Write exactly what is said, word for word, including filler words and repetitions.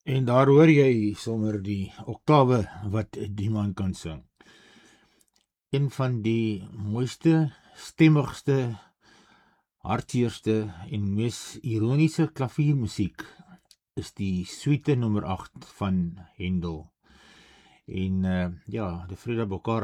En daar hoor jy sommer die oktawe wat die man kan sing. Een van die mooiste, stemmigste, hartseerste en mees ironiese klaviermusiek is die suite nommer agt van Handel. En uh, ja, de Frida Boccara